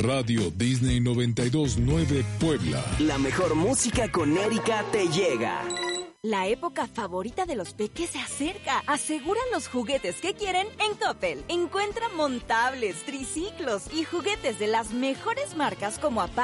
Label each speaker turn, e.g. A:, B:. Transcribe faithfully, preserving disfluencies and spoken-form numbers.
A: Radio Disney noventa y dos punto nueve Puebla.
B: La mejor música con Erika te llega.
C: La época favorita de los peques se acerca. Aseguran los juguetes que quieren en Coppel. Encuentra montables, triciclos y juguetes de las mejores marcas como Apa